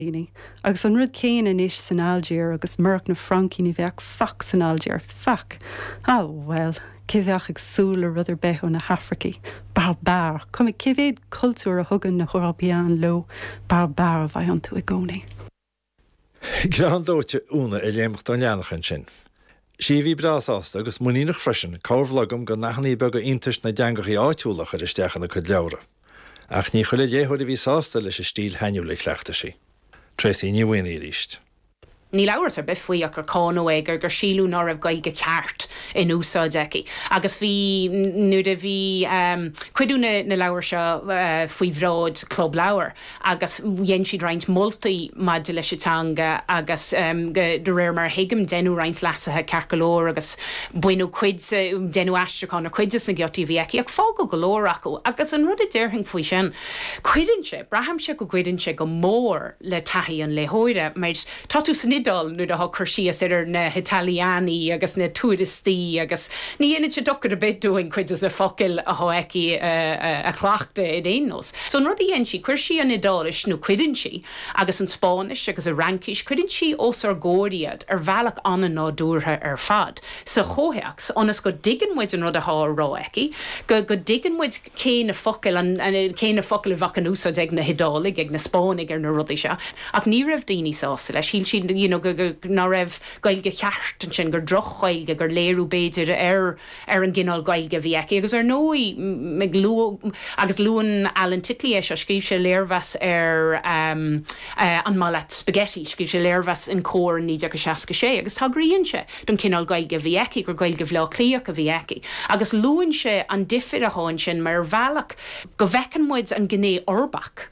Agus an rud céin inis san Algier agus murc na Frankie ní bheach fach san Algier, fach. Well, cibheach ag súla rud ar becho na Hafrici. Bar, cumig cibhéad cultúr a thugan na European lo, bar a bhaid an tú i gcónaí. Gran dóite úna i léimcht an leanachan sin. Si bhí brasásta agus muíach freisin cábhlagam go nachnaí bega intas na deangaí áitiúlach ar isteachan na chud leabhra. Ach ní chuile léthir bhí sásta leis stíl heniú le chleachta sí. Tracy ní bhain ríist. Ní leabhar ar bifuí gur cáóig gur sílú ná rah gailge ceart in úsáideici. Agus bhí nuair a bhí cuidú na leabhar seo faoi bhráid club leabhar, agus dhéon siad roinnt moltaí maidir leis tanga agus de réir mar hiigim denú roinnt leasathe cearcolóir agus buinú cuid denú eisteán ar cuidas na gceotaí bhíici ag fá go golóir acu agus an rud a deirthing faoi sin. Cuidanse, brahamse go cuidanse go mór le taithí an léthóire, maid tatú san dal nu a chuirsías ar na Italiani agus na touristí agus ní inad se dochar a bit doing cuidas a focail a hoici a chhlaachta i dénos. So an rudí en si chuirsí an idáris nó cuidan si agus an Spáis agus a rankis cuidan si os ar góriad ar bhealach anna ná dúrtha ar fad. Sa chóheachs onas go digan muid an rud a há ráici, go digan muid céna focail an céna focail a bhacan úsad ag na hidálig ag na Spánig ar na rudí se. Ach ní raibh daoine sása leis híl sin ná raibh gailge cheart an sin gur droch gailge gur léirú béidir ar an gginál gailge bhíici agus ar nóí agus luúan Alan Titley a scríb sé léirhas ar an mallet spaghetti, scríb sé léirhas in cór ní de go 66 agus tágríonn se don cinál gailge bhíici gur gailge bhlá clíach a bhíici. Agus luúann se an difir a háin sin mar bhealach go bhechan muid an gné orbach.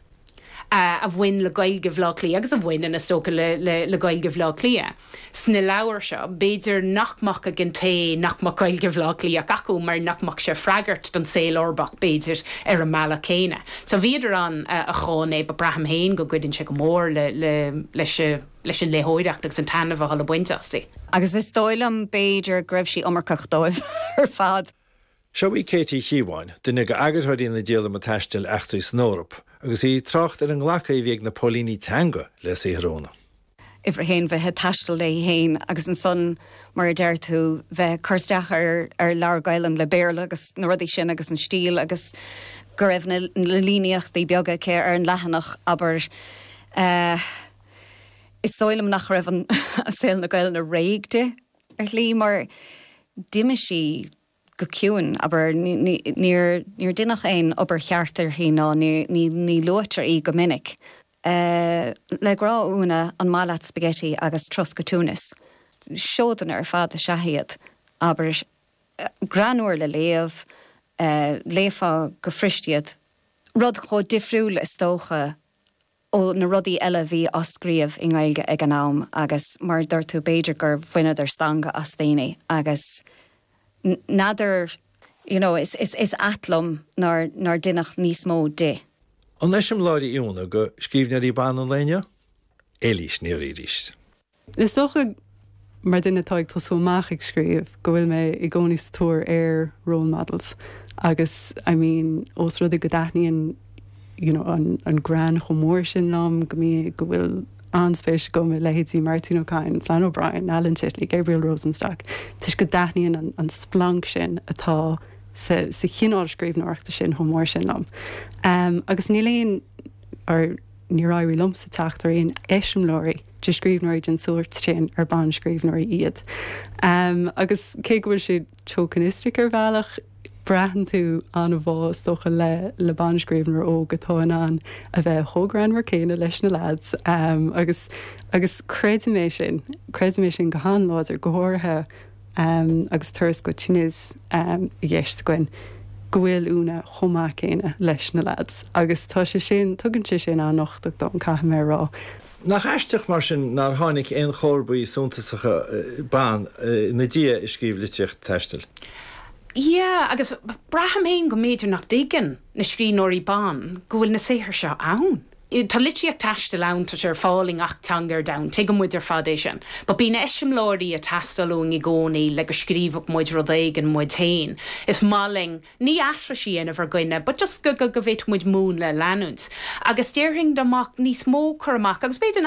A bhhain le gailge bhlá clí agus a bhhain in tóca le gailge bhlá clia. Sna leabhar seo, béidir nachmach a gin té nachmach gailge bhlá clí a acu mar nachmach sé freagart don saoil orbach béidir ar an mala céine. Tá bhíidir an a cháin ba braham héin go gcuidann se go mór leis an léthóireacht agus an tanmh a le buintastí. Agus is dóilm béidir greibh sí omarcach dóibh ar fad. Seo í Katie Híháin, duine go agadthirí na díala a taistil eachtaí snórap, agus í trocht ar an ghlacha i bhéag na Paulíní Tanga les í hróna. Ifar héin bheit taistil le héin agus an son mar a deir tú bheith chusteach ar leabhar gailim le béirla agus na rudí sin agus an stíl agus go raibh na líneacht í beaga cé ar an lehanach aber is dóilm nach raibh an saoil na gail na réigde ar lí mar diime sí go ciúin, aber níor dunnach ein obair cheartar hí ná ní luachtar í go minic. Le grá úna an mallat spaghetti agus trosca túnis. Seodan ar fad a seahiad, aber granúir le léamh, léfa go fristiad. Rud chó difriúil is tócha ó na rudí eile bhí oscríomh in Gaeilge ag an am agus mar dúirtú béidir gur bhaine ar stanga as daoine agus nadidir, is atlam nar dunnach níos mó de. An leis sem láirí íúna go scríbnear í ban an léine? Élís ní ríist. Is dócha mar duine táid tá súmach ag scríomh go bhfuil mé i gcónaí túir ar role models. Agus, os rud go daithníon an gran chomór sin lom go bhfuil anspéis go me lehétí Martin O'Kine, Flann O'Brien, Alan Titley, Gabriel Rosenstock. Tis go daithníon an splank sin atá sa chinál scríbhneoireachta sin chomór sin lom. Agus níléon ar ní rairí lumsa teachtaríon éisiomlóirí de scríbhneoirí den suirt sin ar ban scríbhneoirí iad. Agus cé go bhfuil siad chocanistic ar bhealach breathan tú an bhás tócha le banscríbhnar ó gotáin an a bheith thógran mar céine leis na lads agus creidimé sin go háláidir go háirthe agus thuras go tínis i gceist goin go bhfuil úna chomá céine leis na lads agus tá sé sin tugann sé sin an nachach don caithe mé rá. Nach eisteach mar sin nar tháinig éon chorbaí súntasacha ban na dia is scríb litteocht teistil. Agus braham héin go méidir nach dagan na scríbhneoirí ban go bhfuil na saothar seo ann. tá lití ag taiste lánta ar fáling ach tangar down, te go muidir fadéisian. Ba bí eisiim láirí a tastalún i gcónaí le go scríbh muid rodéig an muid tain. Is máling ní asra síana a bhar goine, but just go bhéit muid mún le leanúns. Agus tíirring damach níos mó chuach, agus beidir